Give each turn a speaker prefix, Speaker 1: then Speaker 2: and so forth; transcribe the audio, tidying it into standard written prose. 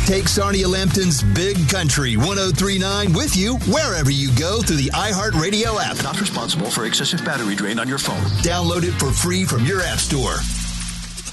Speaker 1: Take Sarnia Lambton's Big Country 1039 with you wherever you go through the iHeartRadio app.
Speaker 2: Not responsible for excessive battery drain on your phone.
Speaker 1: Download it for free from your app store.